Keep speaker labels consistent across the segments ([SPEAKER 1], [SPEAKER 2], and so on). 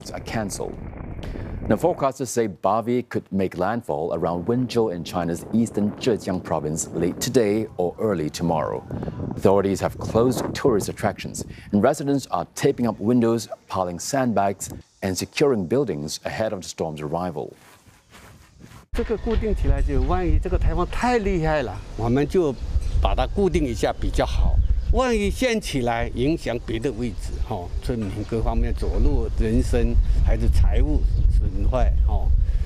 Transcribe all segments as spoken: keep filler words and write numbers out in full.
[SPEAKER 1] are cancelled. Now, forecasters say Bavi could make landfall around Wenzhou in China's eastern Zhejiang province late today or early tomorrow. Authorities have closed tourist attractions, and residents are taping up windows, piling sandbags, and securing buildings ahead of the storm's arrival.
[SPEAKER 2] 这个固定起来就万一这个台风太厉害了，我们就把它固定一下比较好。万一掀起来影响别的位置，哈，村民各方面走路、人身还是财物损坏，哈。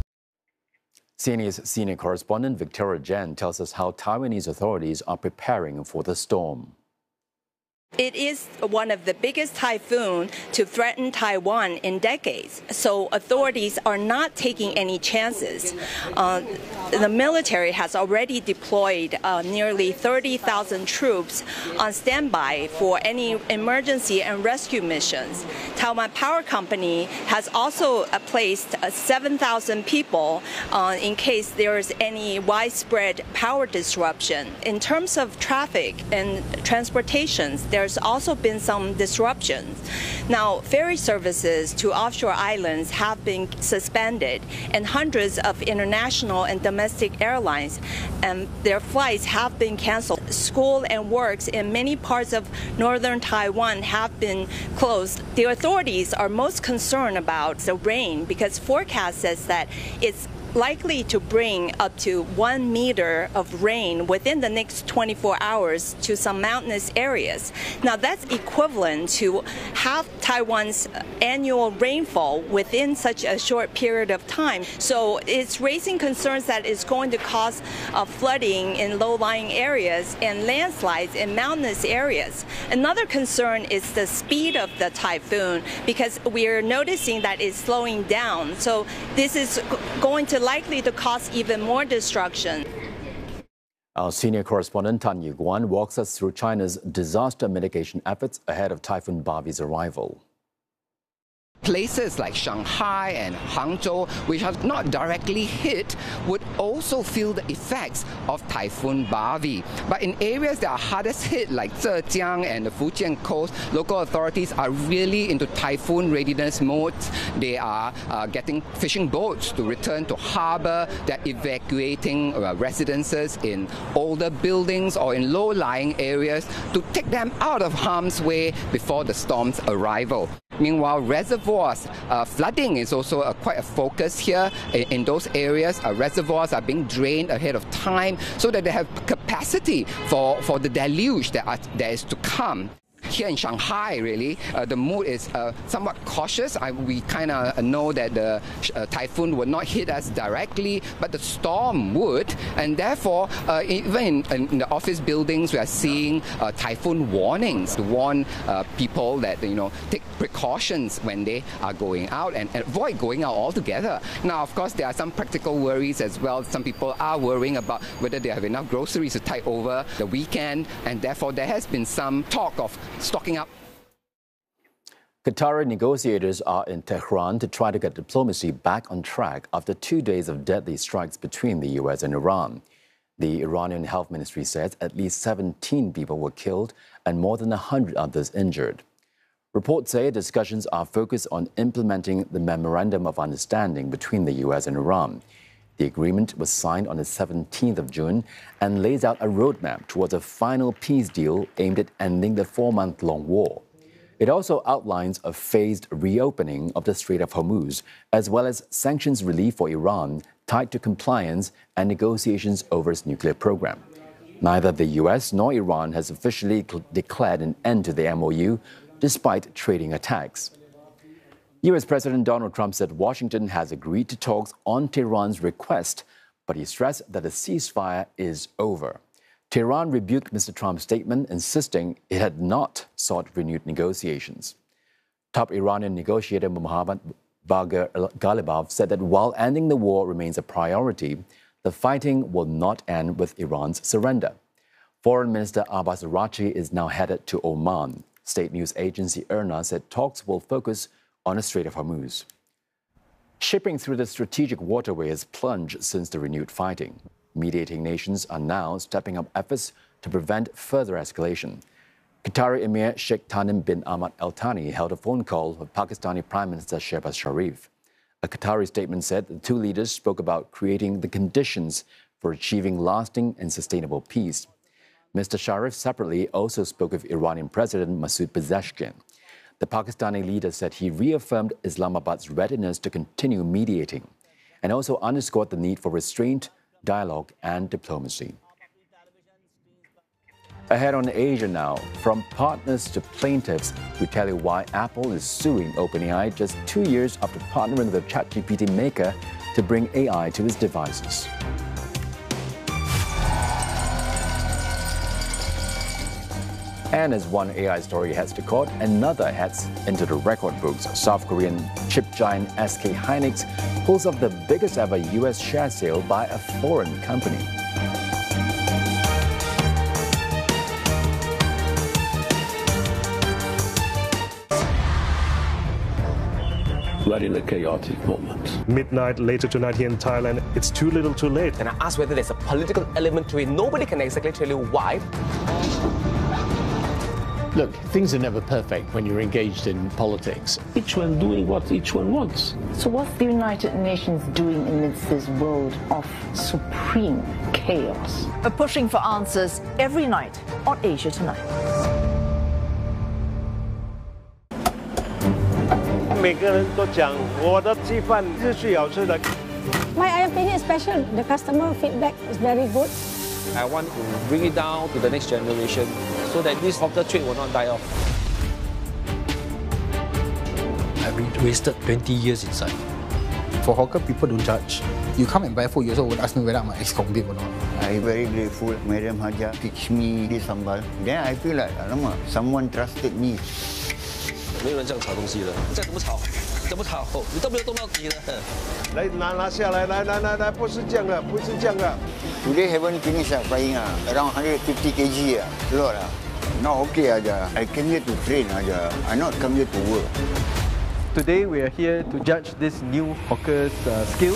[SPEAKER 1] C N A's senior correspondent Victoria Jen tells us how Taiwanese authorities are preparing for the storm.
[SPEAKER 3] It is one of the biggest typhoons to threaten Taiwan in decades, so authorities are not taking any chances. Uh, the military has already deployed uh, nearly thirty thousand troops on standby for any emergency and rescue missions. Taiwan Power Company has also uh, placed uh, seven thousand people uh, in case there is any widespread power disruption. In terms of traffic and transportation, there's also been some disruptions. Now, ferry services to offshore islands have been suspended, and hundreds of international and domestic airlines and their flights have been canceled. School and works in many parts of northern Taiwan have been closed. The authorities are most concerned about the rain because forecast says that it's likely to bring up to one meter of rain within the next twenty-four hours to some mountainous areas. Now, that's equivalent to half Taiwan's annual rainfall within such a short period of time. So it's raising concerns that it's going to cause uh, flooding in low-lying areas and landslides in mountainous areas. Another concern is the speed of the typhoon because we're noticing that it's slowing down. So this is going to likely to cause even more destruction.
[SPEAKER 1] Our senior correspondent Tan Yuguan walks us through China's disaster mitigation efforts ahead of Typhoon Bavi's arrival.
[SPEAKER 4] Places like Shanghai and Hangzhou, which are not directly hit, would also feel the effects of Typhoon Bavi. But in areas that are hardest hit, like Zhejiang and the Fujian coast, local authorities are really into typhoon readiness mode. They are uh, getting fishing boats to return to harbor. They're evacuating uh, residences in older buildings or in low-lying areas to take them out of harm's way before the storm's arrival. Meanwhile, reservoirs, uh, flooding is also a, quite a focus here. In, in those areas, uh, reservoirs are being drained ahead of time so that they have capacity for, for the deluge that, are, that is to come. Here in Shanghai, really, uh, the mood is uh, somewhat cautious. I, we kind of know that the uh, typhoon would not hit us directly, but the storm would. And therefore, uh, even in, in the office buildings, we are seeing uh, typhoon warnings to warn uh, people that, you know, take precautions when they are going out and, and avoid going out altogether. Now, of course, there are some practical worries as well. Some people are worrying about whether they have enough groceries to tide over the weekend, and therefore there has been some talk of stocking up.
[SPEAKER 1] Qatari negotiators are in Tehran to try to get diplomacy back on track after two days of deadly strikes between the U S and Iran. The Iranian Health Ministry says at least seventeen people were killed and more than one hundred others injured. Reports say discussions are focused on implementing the Memorandum of Understanding between the U S and Iran. The agreement was signed on the seventeenth of June and lays out a roadmap towards a final peace deal aimed at ending the four-month-long war. It also outlines a phased reopening of the Strait of Hormuz, as well as sanctions relief for Iran tied to compliance and negotiations over its nuclear program. Neither the U S nor Iran has officially declared an end to the M O U, despite trading attacks. U S President Donald Trump said Washington has agreed to talks on Tehran's request, but he stressed that the ceasefire is over. Tehran rebuked Mister Trump's statement, insisting it had not sought renewed negotiations. Top Iranian negotiator Mohammad Bagher Ghalibaf said that while ending the war remains a priority, the fighting will not end with Iran's surrender. Foreign Minister Abbas Araghchi is now headed to Oman. State news agency I R N A said talks will focus on the Strait of Hormuz. Shipping through the strategic waterway has plunged since the renewed fighting. Mediating nations are now stepping up efforts to prevent further escalation. Qatari Emir Sheikh Tamim bin Ahmad Al Thani held a phone call with Pakistani Prime Minister Shehbaz Sharif. A Qatari statement said the two leaders spoke about creating the conditions for achieving lasting and sustainable peace. Mister Sharif separately also spoke with Iranian President Masoud Pezeshkian. The Pakistani leader said he reaffirmed Islamabad's readiness to continue mediating and also underscored the need for restraint, dialogue and diplomacy. Ahead on Asia now, from partners to plaintiffs, we tell you why Apple is suing OpenAI just two years after partnering with the ChatGPT maker to bring A I to its devices. And as one A I story heads to court, another heads into the record books. South Korean chip giant S K Hynix pulls off the biggest ever U S share sale by a foreign company.
[SPEAKER 5] We're in a chaotic moment.
[SPEAKER 6] Midnight later tonight here in Thailand, it's too little too late.
[SPEAKER 7] And I asked whether there's a political element to it. Nobody can exactly tell you why.
[SPEAKER 5] Look, things are never perfect when you're engaged in politics. Each one doing what each one wants.
[SPEAKER 8] So what's the United Nations doing amidst this world of supreme chaos?
[SPEAKER 9] We're pushing for answers every night on Asia Tonight.
[SPEAKER 10] 每个人都讲我的鸡饭是最好吃的。
[SPEAKER 11] My ayam penyet is special. The customer feedback is very good.
[SPEAKER 12] I want to bring it down to the next generation so that this hawker trade will not die off.
[SPEAKER 13] I wasted twenty years inside.
[SPEAKER 14] For hawker, people don't judge. You come and buy food, you also would ask me whether I'm an ex-convict or not.
[SPEAKER 15] I'm very grateful. Madam Haja teach me this sambal. Then I feel like, alamak, someone trusted me.
[SPEAKER 12] 没有人这样炒东西的，再怎么炒，怎么炒，你都没有动到底的。
[SPEAKER 10] 来拿拿下来，来来来来，不是这样的，不是这样的。
[SPEAKER 15] Today haven't finished uh, frying uh, around one hundred fifty kilograms uh, a lot uh. Now okay aja. I came here to train aja. I not come here to work.
[SPEAKER 16] Today we are here to judge this new hawker's uh, skill.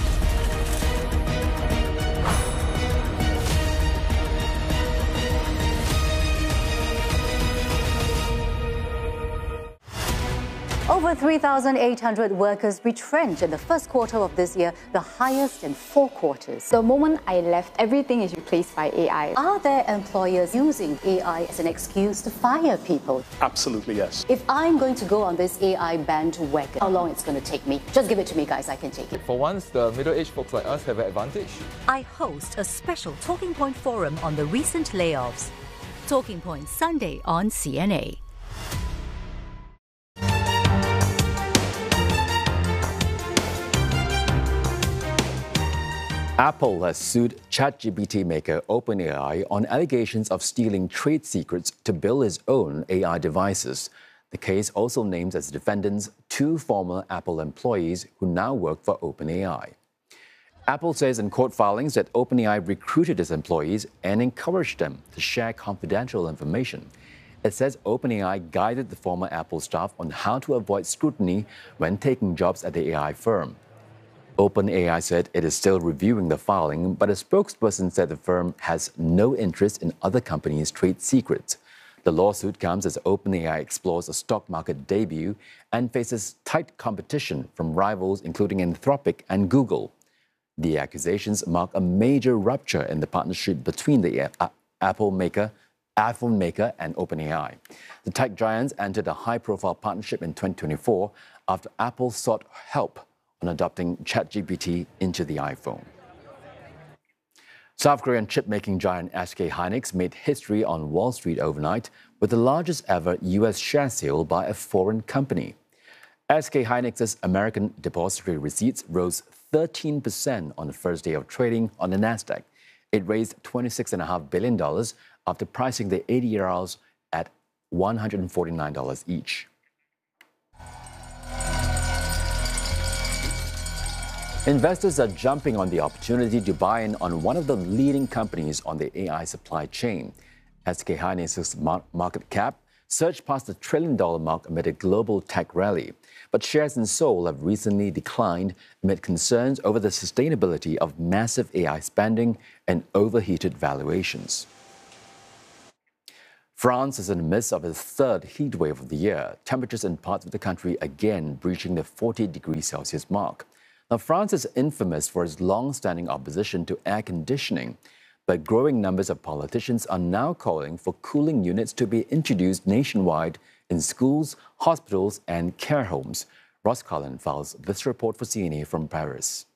[SPEAKER 17] Over three thousand eight hundred workers retrenched in the first quarter of this year, the highest in four quarters.
[SPEAKER 18] The moment I left, everything is replaced by A I.
[SPEAKER 17] Are there employers using A I as an excuse to fire people?
[SPEAKER 6] Absolutely, yes.
[SPEAKER 17] If I'm going to go on this A I bandwagon, how long it's going to take me? Just give it to me, guys. I can take it.
[SPEAKER 19] For once, the middle-aged folks like us have an advantage.
[SPEAKER 20] I host a special Talking Point forum on the recent layoffs. Talking Point Sunday on C N A.
[SPEAKER 1] Apple has sued ChatGPT maker OpenAI on allegations of stealing trade secrets to build its own A I devices. The case also names as defendants two former Apple employees who now work for OpenAI. Apple says in court filings that OpenAI recruited its employees and encouraged them to share confidential information. It says OpenAI guided the former Apple staff on how to avoid scrutiny when taking jobs at the A I firm. OpenAI said it is still reviewing the filing, but a spokesperson said the firm has no interest in other companies' trade secrets. The lawsuit comes as OpenAI explores a stock market debut and faces tight competition from rivals including Anthropic and Google. The accusations mark a major rupture in the partnership between the Apple maker, iPhone maker and OpenAI. The tech giants entered a high-profile partnership in twenty twenty-four after Apple sought help on adopting ChatGPT into the iPhone. South Korean chip-making giant S K Hynix made history on Wall Street overnight with the largest ever U S share sale by a foreign company. S K Hynix's American depository receipts rose thirteen percent on the first day of trading on the Nasdaq. It raised twenty-six point five billion dollars after pricing the A D Rs at one hundred forty-nine dollars each. Investors are jumping on the opportunity to buy in on one of the leading companies on the A I supply chain. S K Hynix's market cap surged past the trillion dollar mark amid a global tech rally. But shares in Seoul have recently declined amid concerns over the sustainability of massive A I spending and overheated valuations. France is in the midst of its third heat wave of the year. Temperatures in parts of the country again breaching the forty degrees Celsius mark. Now, France is infamous for its long-standing opposition to air conditioning, but growing numbers of politicians are now calling for cooling units to be introduced nationwide in schools, hospitals, and care homes. Ross Cullen files this report for C N A from Paris.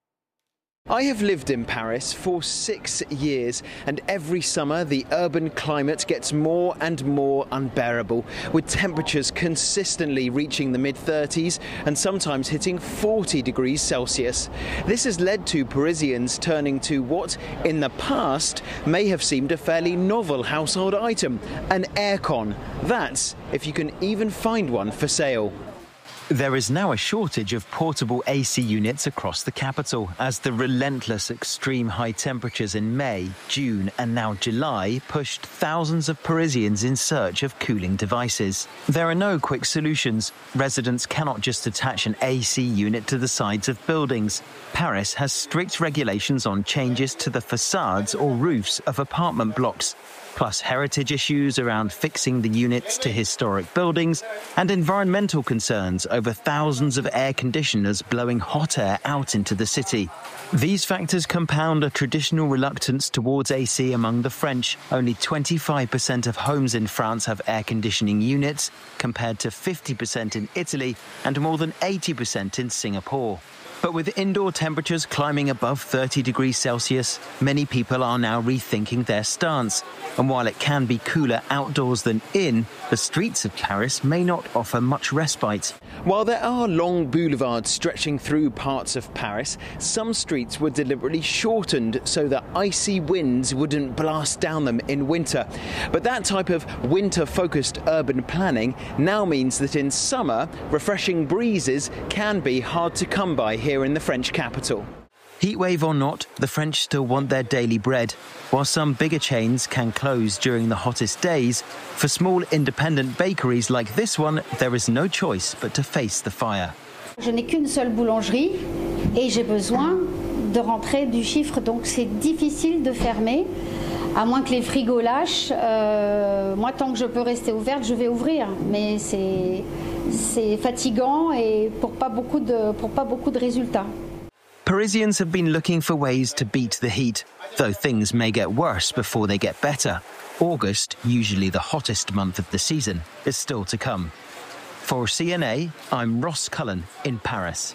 [SPEAKER 21] I have lived in Paris for six years, and every summer the urban climate gets more and more unbearable, with temperatures consistently reaching the mid thirties and sometimes hitting forty degrees Celsius. This has led to Parisians turning to what, in the past, may have seemed a fairly novel household item, an aircon. That's if you can even find one for sale.
[SPEAKER 22] There is now a shortage of portable A C units across the capital as the relentless extreme high temperatures in May, June and now July pushed thousands of Parisians in search of cooling devices. There are no quick solutions. Residents cannot just attach an A C unit to the sides of buildings. Paris has strict regulations on changes to the facades or roofs of apartment blocks, plus heritage issues around fixing the units to historic buildings and environmental concerns over thousands of air conditioners blowing hot air out into the city. These factors compound a traditional reluctance towards A C among the French. Only twenty-five percent of homes in France have air conditioning units, compared to fifty percent in Italy and more than eighty percent in Singapore. But with indoor temperatures climbing above thirty degrees Celsius, many people are now rethinking their stance. And while it can be cooler outdoors than in, the streets of Paris may not offer much respite.
[SPEAKER 21] While there are long boulevards stretching through parts of Paris, some streets were deliberately shortened so that icy winds wouldn't blast down them in winter. But that type of winter-focused urban planning now means that in summer, refreshing breezes can be hard to come by here in the French capital.
[SPEAKER 22] Heatwave or not, the French still want their daily bread. While some bigger chains can close during the hottest days, for small independent bakeries like this one, there is no choice but to face the fire.
[SPEAKER 11] Je n'ai qu'une seule boulangerie et j'ai besoin de rentrer du chiffre, donc c'est difficile de fermer. À moins que les frigos lâchent, euh, moi tant que je peux rester ouverte, je vais ouvrir. Mais c'est c'est fatigant et pour pas beaucoup de pour pas beaucoup de résultats.
[SPEAKER 22] Parisians have been looking for ways to beat the heat, though things may get worse before they get better. August, usually the hottest month of the season, is still to come. For C N A, I'm Ross Cullen in Paris.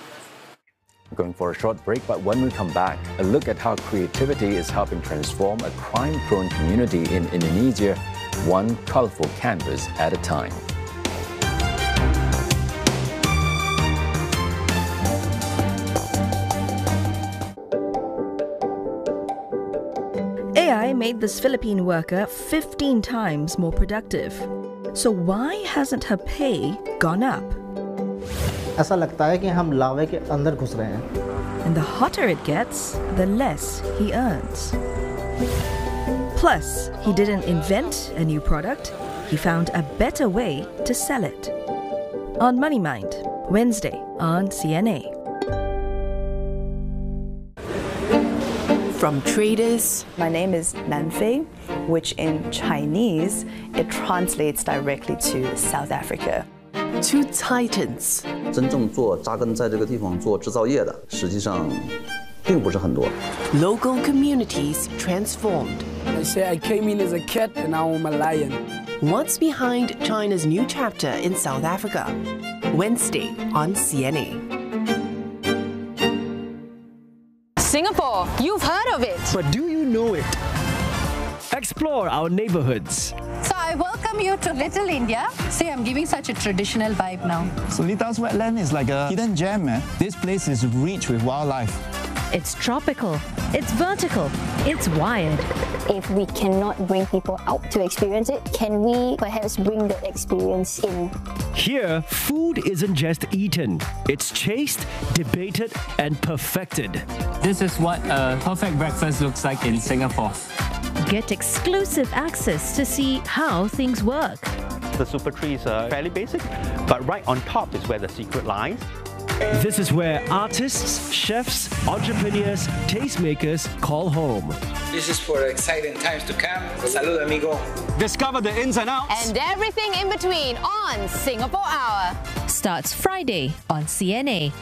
[SPEAKER 1] We're going for a short break, but when we come back, a look at how creativity is helping transform a crime-prone community in Indonesia, one colorful canvas at a time.
[SPEAKER 23] A I made this Philippine worker fifteen times more productive. So why hasn't her pay gone up?
[SPEAKER 24] ऐसा लगता है कि हम लावे के अंदर घुस रहे हैं.
[SPEAKER 23] And the hotter it gets, the less he earns. Plus, he didn't invent a new product, he found a better way to sell it. On Money Mind, Wednesday on C N A.
[SPEAKER 25] From traders. My name is Nanfei, which in Chinese, it translates directly to South Africa. To titans.
[SPEAKER 26] 真正做扎根在这个地方做制造业的，实际上并不是很多。
[SPEAKER 25] Local communities transformed.
[SPEAKER 27] They say I came in as a cat and now I'm a lion.
[SPEAKER 25] What's behind China's new chapter in South Africa? Wednesday on C N A.
[SPEAKER 9] Singapore, you've heard of it.
[SPEAKER 28] But do you know it? Explore our neighborhoods.
[SPEAKER 9] So I welcome you to Little India. See, I'm giving such a traditional vibe now.
[SPEAKER 29] Solitas wetland is like a hidden gem, man. This place is rich with wildlife.
[SPEAKER 30] It's tropical, it's vertical, it's wired.
[SPEAKER 31] If we cannot bring people out to experience it, can we perhaps bring the experience in?
[SPEAKER 28] Here, food isn't just eaten. It's chased, debated, and perfected.
[SPEAKER 32] This is what a perfect breakfast looks like in Singapore.
[SPEAKER 30] Get exclusive access to see how things work.
[SPEAKER 33] The super trees are fairly basic, but right on top is where the secret lies.
[SPEAKER 28] This is where artists, chefs, entrepreneurs, tastemakers call home.
[SPEAKER 2] This is for exciting times to come. Salud, amigo.
[SPEAKER 3] Discover the ins and outs.
[SPEAKER 4] And everything in between on Singapore Hour.
[SPEAKER 30] Starts Friday on C N A.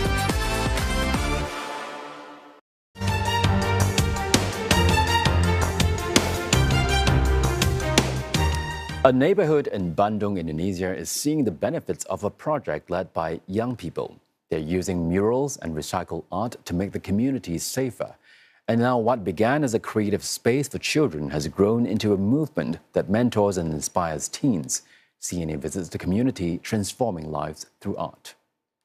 [SPEAKER 1] A neighborhood in Bandung, Indonesia is seeing the benefits of a project led by young people. They're using murals and recycled art to make the community safer. And now what began as a creative space for children has grown into a movement that mentors and inspires teens. C N A visits the community, transforming lives through art.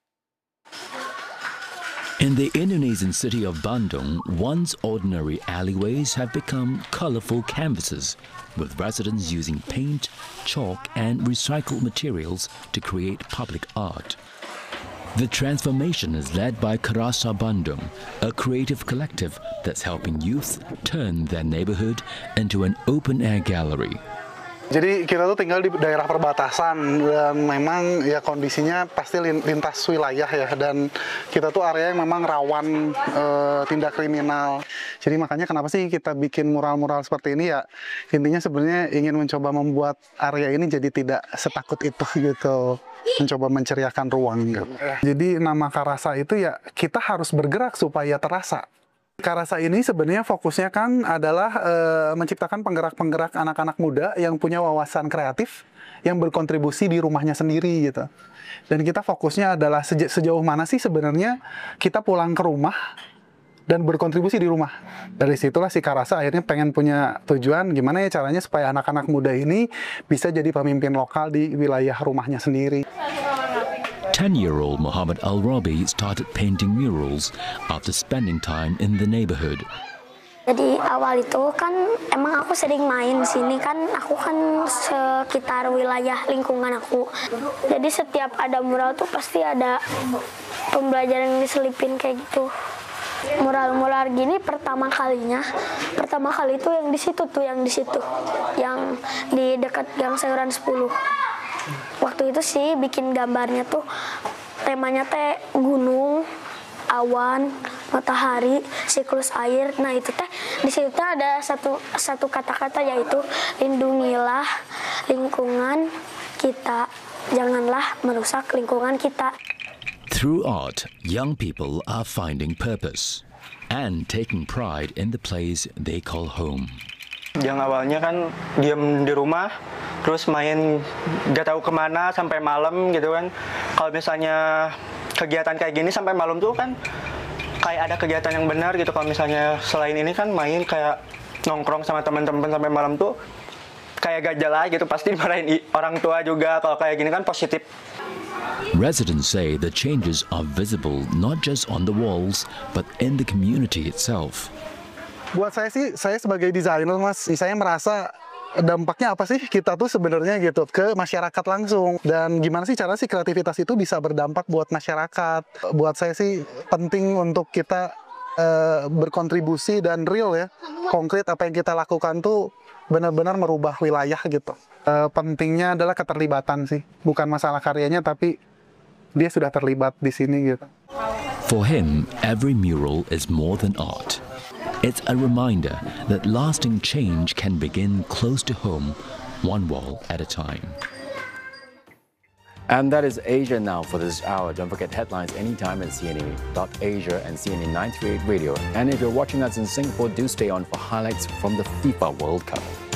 [SPEAKER 28] In the Indonesian city of Bandung, once ordinary alleyways have become colorful canvases, with residents using paint, chalk and recycled materials to create public art. The transformation is led by Karasa Bandung, a creative collective that's helping youth turn their neighborhood into an open-air gallery.
[SPEAKER 5] Jadi kita tuh tinggal di daerah perbatasan dan memang ya kondisinya pasti lintas wilayah ya, dan kita tuh area yang memang rawan e, tindak kriminal. Jadi makanya kenapa sih kita bikin mural-mural seperti ini ya, intinya sebenarnya ingin mencoba membuat area ini jadi tidak setakut itu gitu, mencoba menceriakan ruang gitu. Jadi nama Karasa itu ya kita harus bergerak supaya terasa. Karasa ini sebenarnya fokusnya kan adalah e, menciptakan penggerak-penggerak anak-anak muda yang punya wawasan kreatif, yang berkontribusi di rumahnya sendiri gitu. Dan kita fokusnya adalah seja, sejauh mana sih sebenarnya kita pulang ke rumah dan berkontribusi di rumah. Dari situlah si Karasa akhirnya pengen punya tujuan gimana ya caranya supaya anak-anak muda ini bisa jadi pemimpin lokal di wilayah rumahnya sendiri.
[SPEAKER 28] ten-year-old Muhammad Al-Rabi started painting murals after spending time in the neighborhood.
[SPEAKER 31] Jadi awal itu kan emang aku sering main di sini kan, aku kan sekitar wilayah lingkungan aku. Jadi setiap ada mural tuh pasti ada pembelajaran yang diselipin kayak gitu. Mural-mural gini pertama kalinya, pertama kali itu yang di situ tuh, yang di situ, yang di dekat Gang Sayuran sepuluh. Waktu itu sih bikin gambarnya tuh temanya teh gunung, awan, matahari, siklus air. Nah itu teh di situ teh ada satu satu kata-kata yaitu lindungilah lingkungan kita, janganlah merusak lingkungan kita.
[SPEAKER 28] Through art, young people are finding purpose and taking pride in the place they call home.
[SPEAKER 7] Yang awalnya kan diam di rumah, terus main gak tahu kemana sampai malam gitu kan. Kalau misalnya kegiatan kayak gini sampai malam tuh kan kayak ada kegiatan yang benar gitu. Kalau misalnya selain ini kan main kayak nongkrong sama teman-teman sampai malam tuh kayak gak jalan gitu, pasti dimarahin orang tua juga. Kalau kayak gini kan positif.
[SPEAKER 28] Residents say the changes are visible not just on the walls but in the community itself.
[SPEAKER 5] Buat saya sih, saya sebagai desainer mas, saya merasa dampaknya apa sih kita tuh sebenarnya gitu ke masyarakat langsung, dan gimana sih cara sih kreativitas itu bisa berdampak buat masyarakat. Buat saya sih penting untuk kita uh, berkontribusi dan real ya, konkret apa yang kita lakukan tuh benar-benar merubah wilayah gitu. Uh, pentingnya adalah keterlibatan sih, bukan masalah karyanya tapi dia sudah terlibat di sini gitu.
[SPEAKER 28] For him, every mural is more than art. It's a reminder that lasting change can begin close to home, one wall at a time.
[SPEAKER 1] And that is Asia Now for this hour. Don't forget headlines anytime at C N A dot asia and C N A nine thirty-eight Radio. And if you're watching us in Singapore, do stay on for highlights from the FIFA World Cup.